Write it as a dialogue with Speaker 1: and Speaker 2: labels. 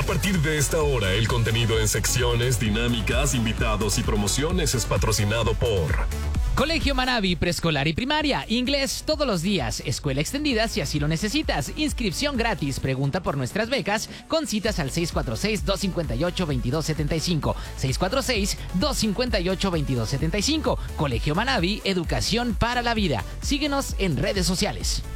Speaker 1: A partir de esta hora, el contenido en secciones, dinámicas, invitados y promociones es patrocinado por
Speaker 2: Colegio Manaví, preescolar y primaria. Inglés todos los días. Escuela extendida si así lo necesitas. Inscripción gratis. Pregunta por nuestras becas con citas al 646-258-2275. 646-258-2275. Colegio Manaví, educación para la vida. Síguenos en redes sociales.